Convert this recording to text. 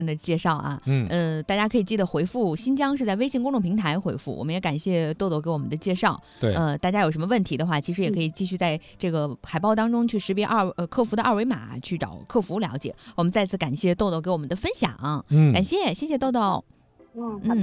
的介绍啊。大家可以记得回复新疆是在微信公众平台回复。我们也感谢豆豆给我们的介绍。 对， 大家有什么问题的话，其实也可以继续在这个海报当中去识别客服的二维码，去找客服了解。我们再次感谢豆豆给我们的分享。感谢豆豆。 好的。